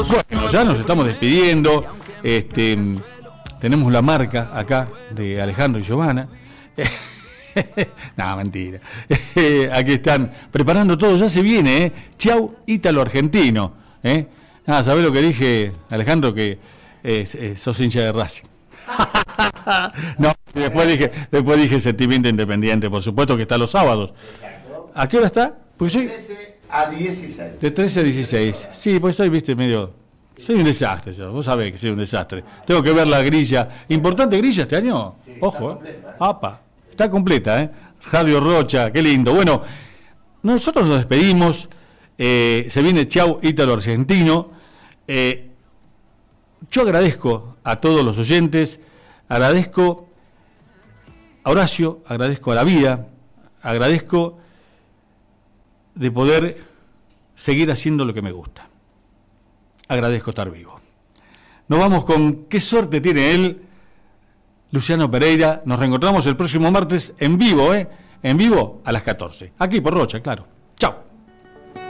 Bueno, ya nos estamos despidiendo. Tenemos la marca acá de Alejandro y Giovanna. No, mentira. Aquí están preparando todo, ya se viene, ¿eh? Chau, Ítalo Argentino. Nada, ¿sabés lo que dije, Alejandro? Que sos hincha de Racing. No, después dije Sentimiento Independiente, por supuesto que está los sábados. Exacto. ¿A qué hora está? Pues de 13 a 16. De 13 a 16. Sí, pues soy, viste, medio... Soy un desastre yo, vos sabés que soy un desastre. Tengo que ver la grilla. ¿Importante grilla este año? Sí, ojo, está completa, Apa, está completa, Radio Rocha, qué lindo. Bueno, nosotros nos despedimos. Se viene Chau, Ítalo Argentino. Yo agradezco a todos los oyentes, agradezco a Horacio, agradezco a la vida, agradezco de poder seguir haciendo lo que me gusta. Agradezco estar vivo. Nos vamos con qué suerte tiene él, Luciano Pereira. Nos reencontramos el próximo martes en vivo, En vivo a las 14. Aquí por Rocha, claro. Chao.